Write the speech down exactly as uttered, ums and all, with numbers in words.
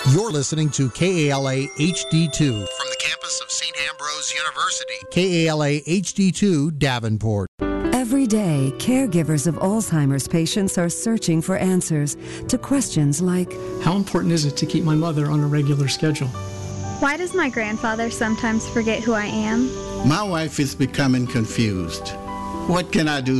You're listening to K A L A H D two from the campus of Saint Ambrose University. K A L A H D two, Davenport. Every day, caregivers of Alzheimer's patients are searching for answers to questions like, how important is it to keep my mother on a regular schedule? Why does my grandfather sometimes forget who I am? My wife is becoming confused. What can I do